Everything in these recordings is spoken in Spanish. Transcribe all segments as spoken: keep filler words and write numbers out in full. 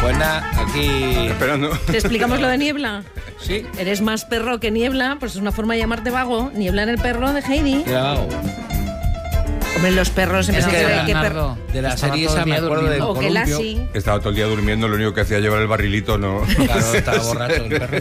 Pues nada, aquí... Esperando. ¿Te explicamos lo de Niebla? Sí. Eres más perro que Niebla, pues es una forma de llamarte vago. Niebla en el perro de Heidi. Claro. Hombre, los perros siempre Es se que cree que Bernardo, perro... De la estaba serie todo el esa me día acuerdo del durmiendo. O que columpio. Lassie. Estaba todo el día durmiendo, lo único que hacía llevar el barrilito, no. Claro, estaba borracho el perro.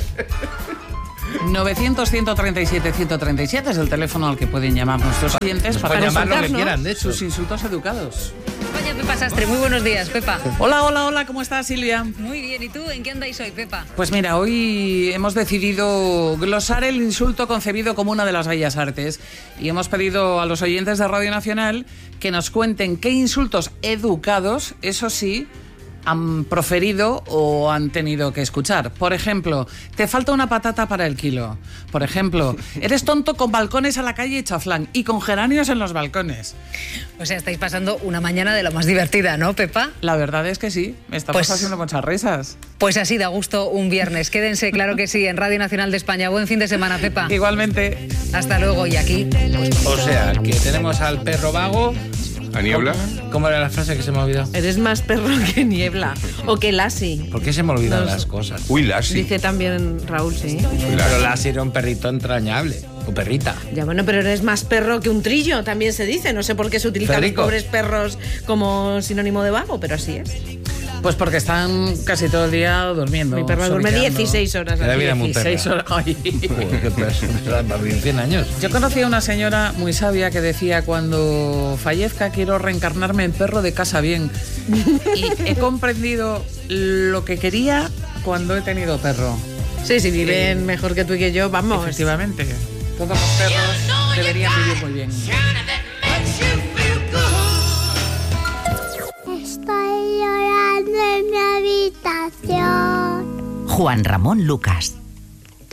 novecientos, ciento treinta y siete, ciento treinta y siete es el teléfono al que pueden llamar nuestros oyentes para Pueden llamar lo que insultarnos. quieran, de hecho. sus insultos educados. Oye, Pepa Sastre, muy buenos días, Pepa. Hola, hola, hola, ¿cómo estás, Silvia? Muy bien, ¿y tú? ¿En qué andáis hoy, Pepa? Pues mira, hoy hemos decidido glosar el insulto concebido como una de las bellas artes y hemos pedido a los oyentes de Radio Nacional que nos cuenten qué insultos educados, eso sí, han proferido o han tenido que escuchar. Por ejemplo, te falta una patata para el kilo. Por ejemplo, eres tonto con balcones a la calle y chaflán y con geranios en los balcones. O sea, estáis pasando una mañana de lo más divertida, ¿no, Pepa? La verdad es que sí, estamos Pues- haciendo muchas risas. Pues así da gusto un viernes. Quédense, claro que sí, en Radio Nacional de España. Buen fin de semana, Pepa. Igualmente. Hasta luego, y aquí... pues, O sea, que tenemos al perro vago. ¿A Niebla? ¿Cómo, cómo era la frase que se me ha olvidado? Eres más perro que Niebla. O que Lassie. ¿Por qué se me olvidan No las sé. cosas? Uy, Lassie. Dice también Raúl, sí. Pero Lassie era un perrito entrañable. O perrita. Ya bueno, pero eres más perro que un trillo, también se dice. No sé por qué se utilizan Federico. los pobres perros como sinónimo de vago, pero así es. Pues porque están casi todo el día durmiendo. Mi perro duerme sollozando. dieciséis horas Que la al vida día. muy perra. dieciséis horas. Ay. Joder, qué persona, para vivir cien años. Yo conocí a una señora muy sabia que decía: cuando fallezca quiero reencarnarme en perro de casa bien. Y he comprendido lo que quería cuando he tenido perro. Sí, si viven mejor que tú y que yo, vamos. Efectivamente. Todos los perros deberían vivir muy bien. Estoy llorando en mi habitación. Juan Ramón Lucas.